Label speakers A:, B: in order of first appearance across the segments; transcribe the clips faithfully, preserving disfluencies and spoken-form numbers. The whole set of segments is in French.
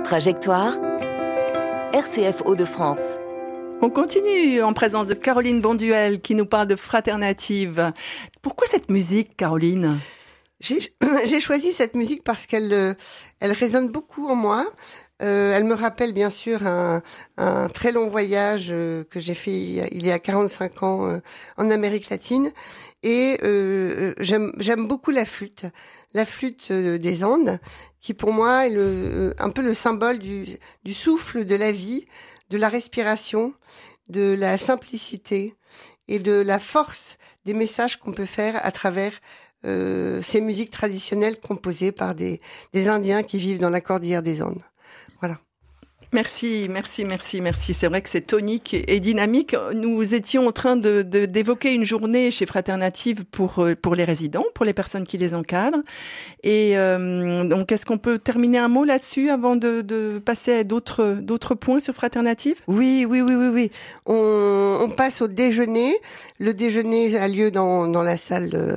A: Trajectoire, R C F Hauts-de-France.
B: On continue en présence de Caroline Bonduel qui nous parle de Fraternative. Pourquoi cette musique, Caroline ?
C: J'ai, j'ai choisi cette musique parce qu'elle elle résonne beaucoup en moi. Euh, elle me rappelle bien sûr un, un très long voyage euh, que j'ai fait il y a quarante-cinq ans euh, en Amérique latine. Et euh, j'aime, j'aime beaucoup la flûte, la flûte euh, des Andes, qui pour moi est le, euh, un peu le symbole du, du souffle de la vie, de la respiration, de la simplicité et de la force des messages qu'on peut faire à travers euh, ces musiques traditionnelles composées par des, des Indiens qui vivent dans la cordillère des Andes. Voilà.
B: Merci, merci, merci, merci. C'est vrai que c'est tonique et dynamique. Nous étions en train de, de d'évoquer une journée chez Fraternative pour pour les résidents, pour les personnes qui les encadrent. Et euh, donc, est-ce qu'on peut terminer un mot là-dessus avant de, de passer à d'autres d'autres points sur Fraternative ?
C: Oui, oui, oui, oui, oui. On, on passe au déjeuner. Le déjeuner a lieu dans dans la salle euh,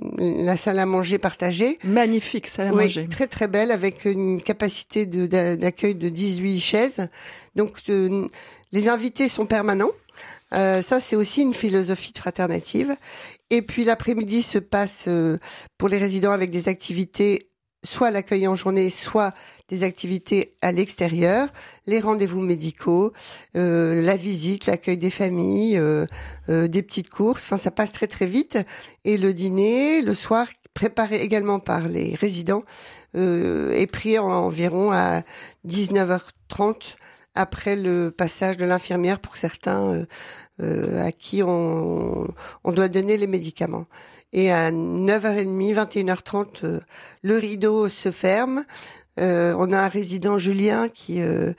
C: la salle à manger partagée.
B: Magnifique salle à
C: oui,
B: manger.
C: Très très belle avec une capacité de d'accueil de dix-huit chaises. Donc, euh, les invités sont permanents. Euh, ça, c'est aussi une philosophie de Fraternative. Et puis, l'après-midi se passe euh, pour les résidents avec des activités, soit à l'accueil en journée, soit des activités à l'extérieur, les rendez-vous médicaux, euh, la visite, l'accueil des familles, euh, euh, des petites courses. Enfin, ça passe très très vite. Et le dîner, le soir, préparé également par les résidents, euh, est pris en, environ à dix-neuf heures trente après le passage de l'infirmière pour certains euh, euh, à qui on, on doit donner les médicaments. Et à neuf heures trente, vingt et une heures trente, euh, le rideau se ferme. Euh, on a un résident, Julien, qui euh,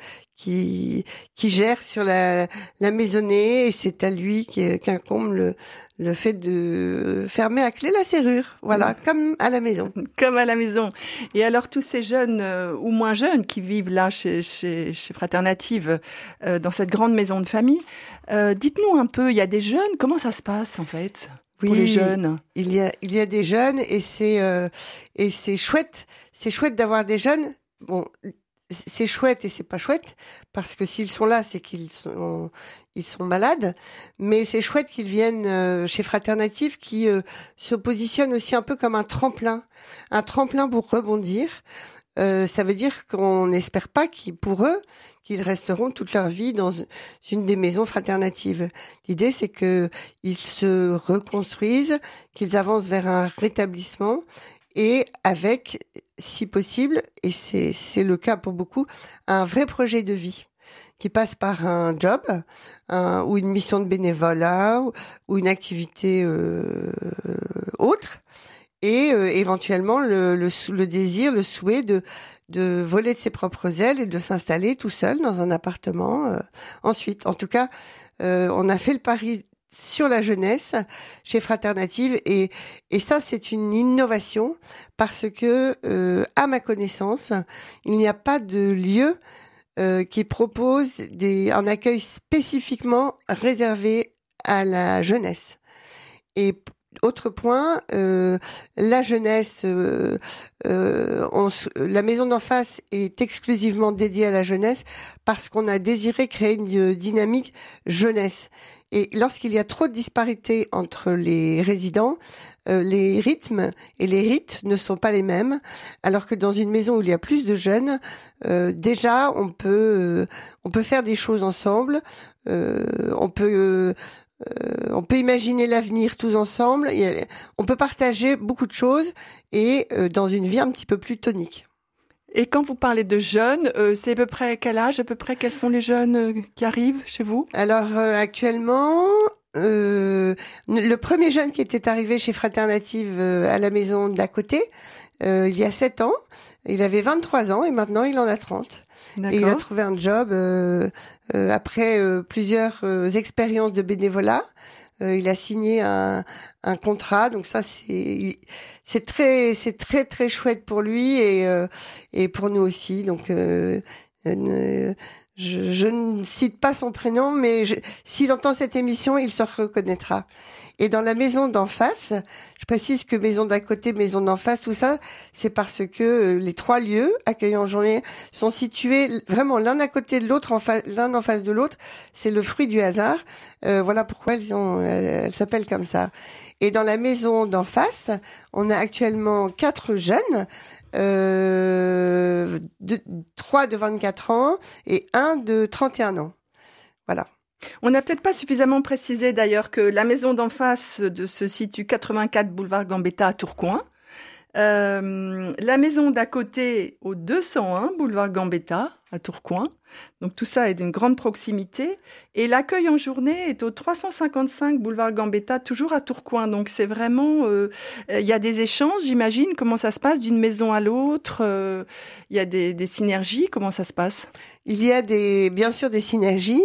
C: qui qui gère sur la la maisonnée, et c'est à lui qui, qu'incombe le le fait de fermer à clé la serrure. Voilà, comme à la maison.
B: Comme à la maison. Et alors tous ces jeunes euh, ou moins jeunes qui vivent là chez chez chez Fraternative euh, dans cette grande maison de famille, euh, dites-nous un peu, il y a des jeunes, comment ça se passe en fait ?
C: Oui,
B: pour les jeunes.
C: Il y a, il y a des jeunes et c'est, euh, et c'est chouette. C'est chouette d'avoir des jeunes. Bon, c'est chouette et c'est pas chouette parce que s'ils sont là, c'est qu'ils sont, ils sont malades. Mais c'est chouette qu'ils viennent euh, chez Fraternative, qui euh, se positionne aussi un peu comme un tremplin, un tremplin pour rebondir. Euh, ça veut dire qu'on n'espère pas qu'ils, pour eux, qu'ils resteront toute leur vie dans une des maisons Fraternatives. L'idée, c'est que ils se reconstruisent, qu'ils avancent vers un rétablissement et avec, si possible, et c'est, c'est le cas pour beaucoup, un vrai projet de vie qui passe par un job un, ou une mission de bénévolat ou, ou une activité euh, autre. Et euh, éventuellement le, le, le désir, le souhait de, de voler de ses propres ailes et de s'installer tout seul dans un appartement euh, ensuite. En tout cas, euh, on a fait le pari sur la jeunesse chez Fraternative et, et ça, c'est une innovation parce que, euh, à ma connaissance, il n'y a pas de lieu euh, qui propose des, un accueil spécifiquement réservé à la jeunesse. Et autre point, euh, la jeunesse, euh, euh, on, la maison d'en face est exclusivement dédiée à la jeunesse parce qu'on a désiré créer une dynamique jeunesse. Et lorsqu'il y a trop de disparités entre les résidents, euh, les rythmes et les rites ne sont pas les mêmes. Alors que dans une maison où il y a plus de jeunes, euh, déjà on peut euh, on peut faire des choses ensemble, euh, on peut euh, Euh, on peut imaginer l'avenir tous ensemble, et on peut partager beaucoup de choses et euh, dans une vie un petit peu plus tonique.
B: Et quand vous parlez de jeunes, euh, c'est à peu près quel âge, à peu près quels sont les jeunes euh, qui arrivent chez vous ?
C: Alors euh, actuellement, euh, le premier jeune qui était arrivé chez Fraternative euh, à la maison d'à côté, euh, il y a sept ans, il avait vingt-trois ans et maintenant il en a trente.
B: D'accord.
C: Et il a trouvé un job euh, euh, après euh, plusieurs euh, expériences de bénévolat. Euh, il a signé un, un contrat, donc ça c'est c'est très c'est très très chouette pour lui et euh, et pour nous aussi. Donc euh, Euh, je, je ne cite pas son prénom, mais je, s'il entend cette émission, il se reconnaîtra. Et dans la maison d'en face, je précise que maison d'à côté, maison d'en face, tout ça, c'est parce que les trois lieux accueillants journée sont situés vraiment l'un à côté de l'autre, en fa- l'un en face de l'autre. C'est le fruit du hasard. Euh, voilà pourquoi elles, ont, elles, elles s'appellent comme ça. Et dans la maison d'en face, on a actuellement quatre jeunes, euh, de, trois de vingt-quatre ans et un de trente et un ans. Voilà.
B: On n'a peut-être pas suffisamment précisé d'ailleurs que la maison d'en face de, se situe quatre-vingt-quatre boulevard Gambetta à Tourcoing. Euh, la maison d'à côté au deux cent un boulevard Gambetta à Tourcoing. Donc tout ça est d'une grande proximité. Et l'accueil en journée est au trois cent cinquante-cinq boulevard Gambetta, toujours à Tourcoing. Donc c'est vraiment... Il euh, y a des échanges, j'imagine. Comment ça se passe d'une maison à l'autre? Il euh, y a des, des synergies. Comment ça se passe?
C: Il y a des, bien sûr des synergies.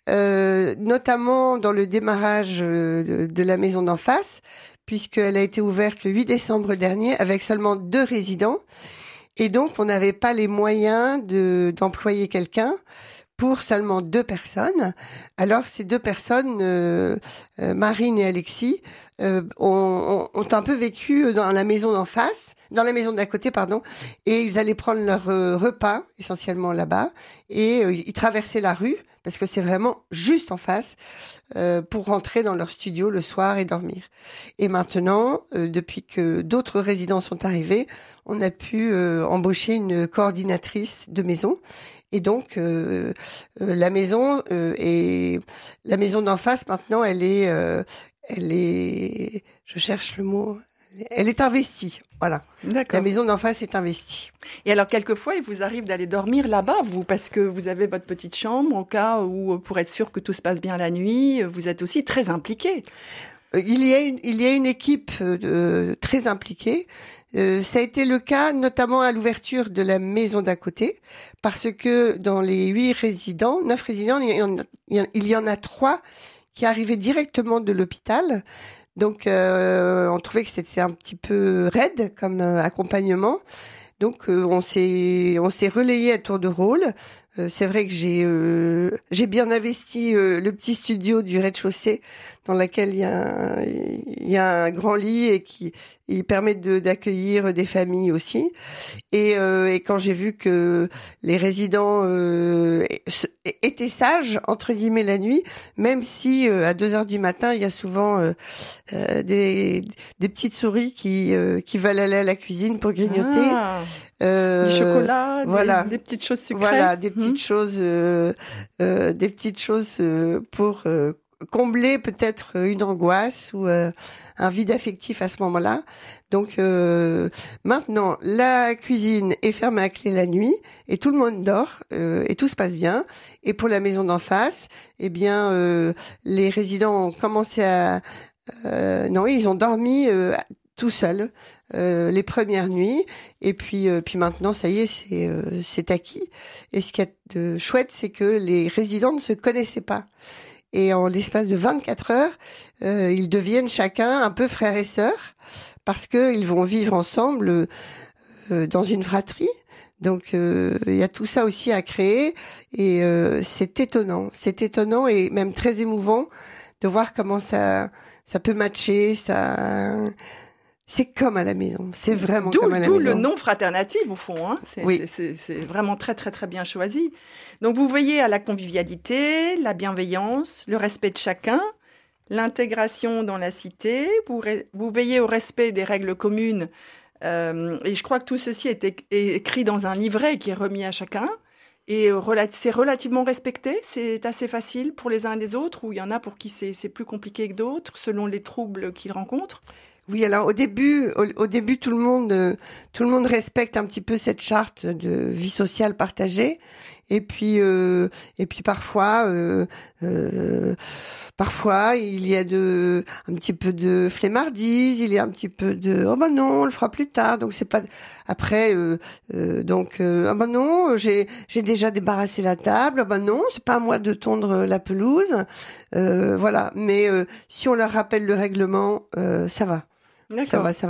C: Euh, notamment dans le démarrage de, de la maison d'en face, puisqu'elle a été ouverte le huit décembre dernier avec seulement deux résidents. Et donc, on n'avait pas les moyens de, d'employer quelqu'un pour seulement deux personnes. Alors, ces deux personnes, euh, euh, Marine et Alexis, euh, ont, ont un peu vécu dans la maison d'en face, dans la maison d'à côté, pardon, et ils allaient prendre leur euh, repas, essentiellement là-bas, et euh, ils traversaient la rue, parce que c'est vraiment juste en face, euh, pour rentrer dans leur studio le soir et dormir. Et maintenant, euh, depuis que d'autres résidents sont arrivés, on a pu euh, embaucher une coordinatrice de maison. Et donc, euh, euh, la maison euh, est la maison d'en face maintenant, elle est, euh, elle est, je cherche le mot. Elle est investie, voilà.
B: D'accord.
C: La maison d'en face est investie.
B: Et alors, quelquefois, il vous arrive d'aller dormir là-bas, vous, parce que vous avez votre petite chambre, au cas où, pour être sûr que tout se passe bien la nuit, vous êtes aussi très impliqué.
C: Il y a une, il y a une équipe euh, très impliquée. Euh, ça a été le cas notamment à l'ouverture de la maison d'à côté, parce que dans les huit résidents, neuf résidents, il y en a, il y en a trois qui arrivaient directement de l'hôpital. Donc, euh, on trouvait que c'était un petit peu raide comme euh, accompagnement. Donc, euh, on s'est on s'est relayé à tour de rôle. Euh, c'est vrai que j'ai euh, j'ai bien investi euh, le petit studio du rez-de-chaussée dans lequel il y a un, il y a un grand lit et qui il permet de d'accueillir des familles aussi. Et, euh, et quand j'ai vu que les résidents euh, étaient sages entre guillemets la nuit, même si euh, à deux heures du matin il y a souvent euh, euh, des des petites souris qui euh, qui veulent aller à la cuisine pour grignoter.
B: Ah,
C: euh,
B: du chocolat,
C: voilà.
B: des, des petites choses sucrées.
C: Voilà, des petites
B: Mmh.
C: choses, euh, euh, des petites choses euh, pour euh, combler peut-être une angoisse ou euh, un vide affectif à ce moment-là. Donc euh, maintenant, la cuisine est fermée à clé la nuit et tout le monde dort euh, et tout se passe bien. Et pour la maison d'en face, eh bien, euh, les résidents ont commencé à euh, non, ils ont dormi euh, tout seuls euh, les premières nuits et puis euh, puis maintenant ça y est, c'est euh, c'est acquis. Et ce qui est de chouette, c'est que les résidents ne se connaissaient pas. Et en l'espace de vingt-quatre heures, euh, ils deviennent chacun un peu frères et sœurs parce que ils vont vivre ensemble euh, dans une fratrie. Donc euh, il y a tout ça aussi à créer et euh, c'est étonnant, c'est étonnant et même très émouvant de voir comment ça ça peut matcher, ça c'est comme à la maison, c'est vraiment
B: D'où,
C: comme à la
B: d'où
C: maison.
B: le nom Fraternative, au fond. Hein. C'est,
C: Oui.
B: c'est, c'est, c'est vraiment très, très, très bien choisi. Donc, vous voyez à la convivialité, la bienveillance, le respect de chacun, l'intégration dans la cité. Vous, vous veillez au respect des règles communes. Euh, et je crois que tout ceci est, é- est écrit dans un livret qui est remis à chacun. Et rela- c'est relativement respecté. C'est assez facile pour les uns et les autres, ou il y en a pour qui c'est, c'est plus compliqué que d'autres, selon les troubles qu'ils rencontrent.
C: Oui, alors au début, au, au début, tout le monde, euh, tout le monde respecte un petit peu cette charte de vie sociale partagée. Et puis, euh, et puis parfois, euh, euh, parfois il y a de, un petit peu de flemmardise, il y a un petit peu de, oh ben non, on le fera plus tard. Donc c'est pas après, euh, euh, donc euh, ah ben non, j'ai, j'ai déjà débarrassé la table. Ah ben non, c'est pas à moi de tondre la pelouse. Euh, voilà. Mais euh, si on leur rappelle le règlement, euh, ça va.
B: D'accord.
C: Ça va, ça va.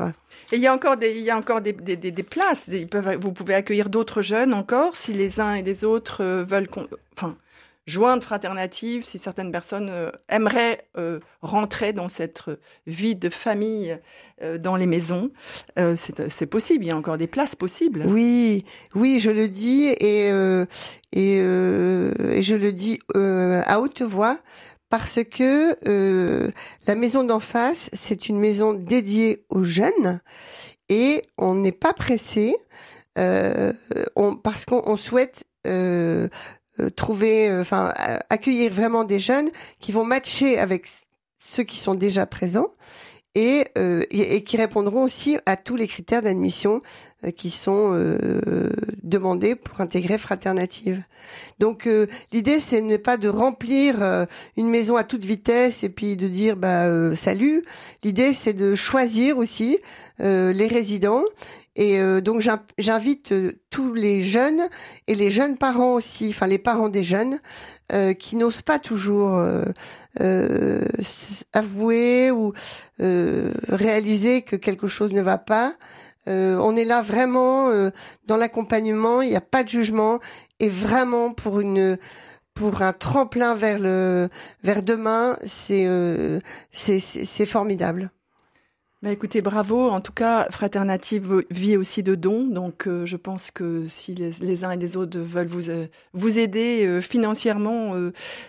B: Et il y a encore des, il y a encore des, des, des, des places. Ils peuvent, vous pouvez accueillir d'autres jeunes encore si les uns et les autres euh, veulent, enfin, joindre Fraternative, si certaines personnes euh, aimeraient euh, rentrer dans cette vie de famille euh, dans les maisons. Euh, c'est, c'est possible. Il y a encore des places possibles.
C: Oui, oui, je le dis et euh, et, euh, et je le dis euh, à haute voix. Parce que euh, la maison d'en face, c'est une maison dédiée aux jeunes et on n'est pas pressé euh, on, parce qu'on on souhaite euh, trouver, enfin euh, accueillir vraiment des jeunes qui vont matcher avec ceux qui sont déjà présents et, euh, et, et qui répondront aussi à tous les critères d'admission euh, qui sont euh, demandés pour intégrer Fraternative. Donc euh, l'idée c'est ne pas de remplir euh, une maison à toute vitesse et puis de dire bah euh, salut. L'idée c'est de choisir aussi euh, les résidents et euh, donc j'invite euh, tous les jeunes et les jeunes parents aussi, enfin les parents des jeunes euh, qui n'osent pas toujours euh, euh, avouer ou euh, réaliser que quelque chose ne va pas. Euh, on est là vraiment euh, dans l'accompagnement, il n'y a pas de jugement et vraiment pour une pour un tremplin vers le vers demain, c'est euh, c'est, c'est c'est formidable.
B: Bah écoutez, bravo. En tout cas, Fraternative vit aussi de dons, donc euh, je pense que si les, les uns et les autres veulent vous euh, vous aider euh, financièrement, euh,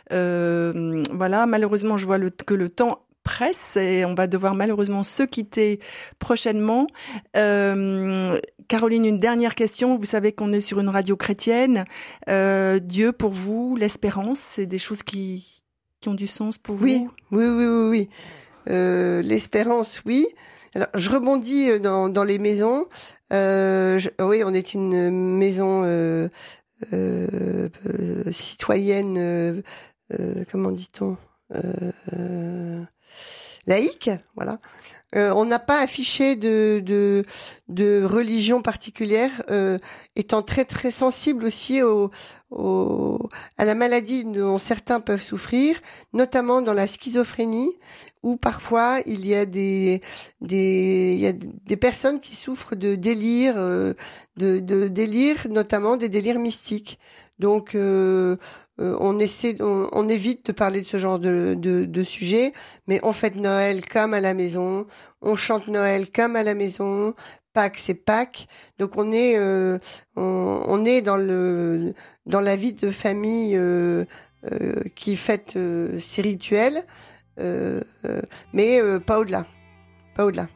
B: euh, voilà. Malheureusement, je vois le, que le temps presse et on va devoir malheureusement se quitter prochainement. Euh, Caroline, une dernière question. Vous savez qu'on est sur une radio chrétienne. Euh, Dieu pour vous, l'espérance, c'est des choses qui qui ont du sens pour
C: oui,
B: vous?
C: Oui, oui, oui, oui. Euh, l'espérance, oui. Alors, je rebondis dans, dans les maisons. Euh, je, oui, on est une maison euh, euh, euh, citoyenne. Euh, euh, comment dit-on euh, euh, laïque, voilà. Euh, on n'a pas affiché de, de, de religion particulière, euh, étant très très sensible aussi au, au, à la maladie dont certains peuvent souffrir, notamment dans la schizophrénie, où parfois il y a des, des, il y a des personnes qui souffrent de délires, euh, de, de délires, notamment des délires mystiques. Donc, euh, euh, on essaie, on, on évite de parler de ce genre de, de, de sujet, mais on fête Noël comme à la maison, on chante Noël comme à la maison. Pâques, c'est Pâques. Donc, on est, euh, on, on est dans le, dans la vie de famille euh, euh, qui fête euh, ces rituels, euh, euh, mais euh, pas au-delà, pas au-delà.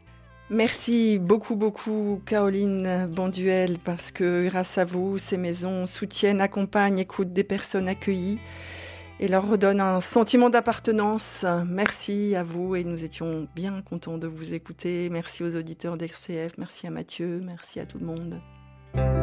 B: Merci beaucoup, beaucoup, Caroline Bonduel, parce que grâce à vous, ces maisons soutiennent, accompagnent, écoutent des personnes accueillies et leur redonnent un sentiment d'appartenance. Merci à vous et nous étions bien contents de vous écouter. Merci aux auditeurs d'R C F, merci à Mathieu, merci à tout le monde.